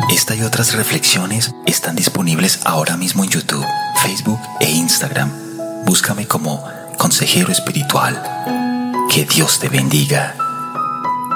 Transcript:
Esta y otras reflexiones están disponibles ahora mismo en YouTube, Facebook e Instagram. Búscame como Consejero Espiritual. Que Dios te bendiga.